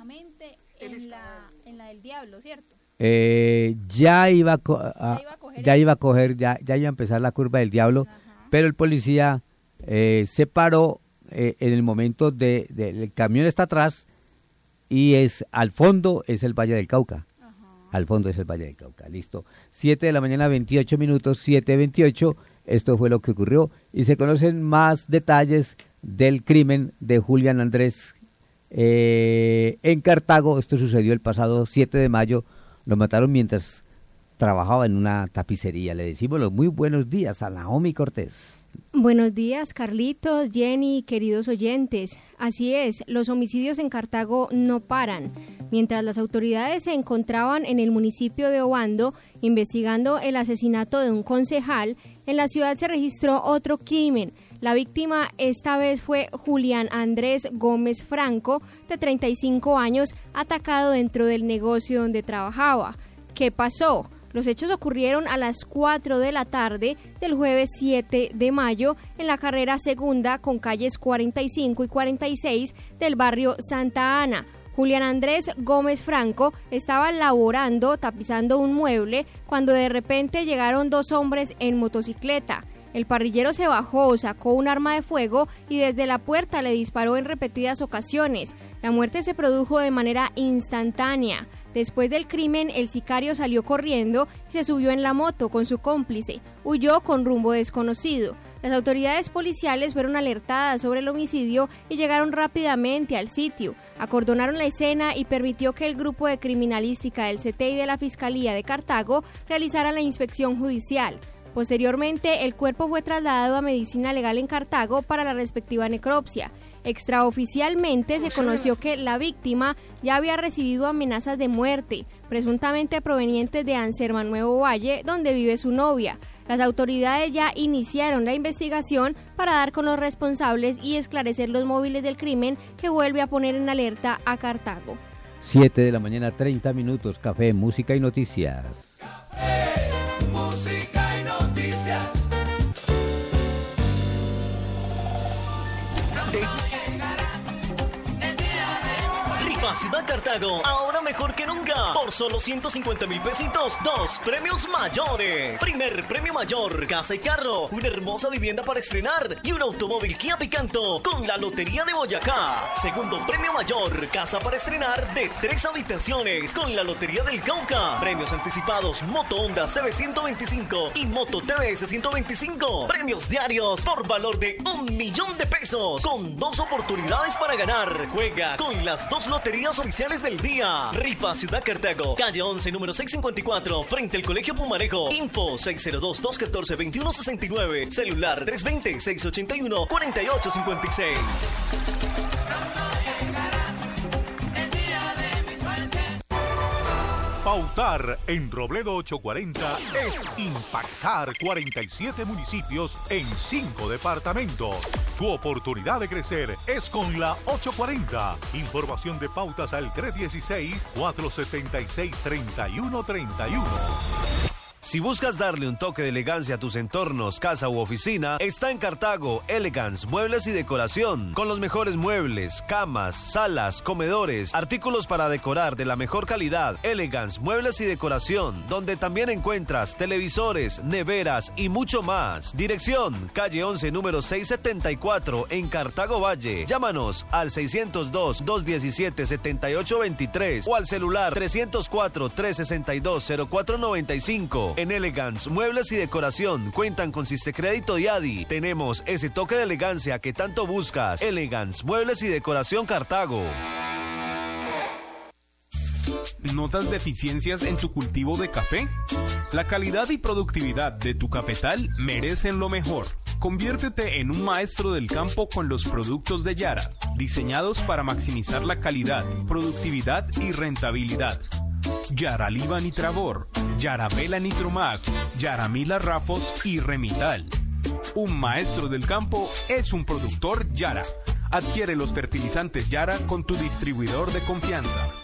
próximamente en la del Diablo, ¿cierto? Ya iba a coger, ya iba a empezar la curva del Diablo, Ajá. pero el policía se paró en el momento el camión está atrás y al fondo es el Valle del Cauca. Ajá. Al fondo es el Valle del Cauca, listo. 7 de la mañana, 28 minutos, 7:28, esto fue lo que ocurrió y se conocen más detalles del crimen de Julián Andrés en Cartago. Esto sucedió el pasado 7 de mayo, lo mataron mientras trabajaba en una tapicería. Le decimos los muy buenos días a Naomi Cortés. Buenos días, Carlitos, Jenny, queridos oyentes. Así es, los homicidios en Cartago no paran. Mientras las autoridades se encontraban en el municipio de Obando investigando el asesinato de un concejal, en la ciudad se registró otro crimen. La víctima esta vez fue Julián Andrés Gómez Franco, de 35 años, atacado dentro del negocio donde trabajaba. ¿Qué pasó? Los hechos ocurrieron a las 4 de la tarde del jueves 7 de mayo en la carrera segunda con calles 45 y 46 del barrio Santa Ana. Julián Andrés Gómez Franco estaba laborando, tapizando un mueble, cuando de repente llegaron dos hombres en motocicleta. El parrillero se bajó, sacó un arma de fuego y desde la puerta le disparó en repetidas ocasiones. La muerte se produjo de manera instantánea. Después del crimen, el sicario salió corriendo y se subió en la moto con su cómplice. Huyó con rumbo desconocido. Las autoridades policiales fueron alertadas sobre el homicidio y llegaron rápidamente al sitio. Acordonaron la escena y permitió que el grupo de criminalística del CTI y de la Fiscalía de Cartago realizaran la inspección judicial. Posteriormente, el cuerpo fue trasladado a medicina legal en Cartago para la respectiva necropsia. Extraoficialmente se conoció que la víctima ya había recibido amenazas de muerte, presuntamente provenientes de Anserma Nuevo Valle, donde vive su novia. Las autoridades ya iniciaron la investigación para dar con los responsables y esclarecer los móviles del crimen que vuelve a poner en alerta a Cartago. 7 de la mañana, 30 minutos, café, música y noticias. Café, música y noticias. Ciudad Cartago, ahora mejor que nunca. Por solo 150,000 pesitos, 2 premios mayores. Primer premio mayor, casa y carro, una hermosa vivienda para estrenar y un automóvil Kia Picanto con la Lotería de Boyacá. Segundo premio mayor, casa para estrenar de 3 habitaciones con la Lotería del Cauca. Premios anticipados, moto Honda CB125 y moto TVS 125. Premios diarios por valor de 1,000,000 de pesos con 2 oportunidades para ganar. Juega con las 2 loterías oficiales del día. Rifa Ciudad Cartago, calle 11, número 654, frente al Colegio Pumarejo. Info 602-214-2169. Celular 320-681-4856. Pautar en Robledo 840 es impactar 47 municipios en 5 departamentos. Tu oportunidad de crecer es con la 840. Información de pautas al 316-476-3131. Si buscas darle un toque de elegancia a tus entornos, casa u oficina, está en Cartago Elegance Muebles y Decoración. Con los mejores muebles, camas, salas, comedores, artículos para decorar de la mejor calidad. Elegance Muebles y Decoración, donde también encuentras televisores, neveras y mucho más. Dirección, calle 11, número 674, en Cartago Valle. Llámanos al 602-217-7823 o al celular 304-362-0495. En Elegance Muebles y Decoración cuentan con Sistecrédito y ADI. Tenemos ese toque de elegancia que tanto buscas. Elegance Muebles y Decoración Cartago. ¿Notas deficiencias en tu cultivo de café? La calidad y productividad de tu cafetal merecen lo mejor. Conviértete en un maestro del campo con los productos de Yara, diseñados para maximizar la calidad, productividad y rentabilidad. Yaraliva Nitravor, Yarabela Nitromax, Yaramila Rafos y Remital. Un maestro del campo es un productor Yara. Adquiere los fertilizantes Yara con tu distribuidor de confianza.